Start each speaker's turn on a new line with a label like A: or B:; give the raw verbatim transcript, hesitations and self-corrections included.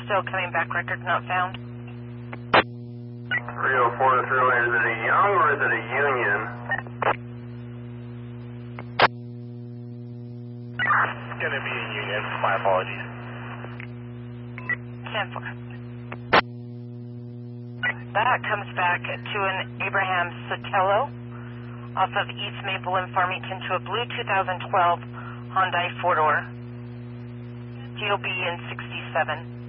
A: still coming back, record not found.
B: three oh four to three oh eight, is it a Young or is it a Union? It's going to be a Union. My apologies.
A: ten four. That comes back to an Abraham Sotelo off of East Maple in Farmington to a blue two thousand twelve Hyundai four-door. G O B in sixty-seven.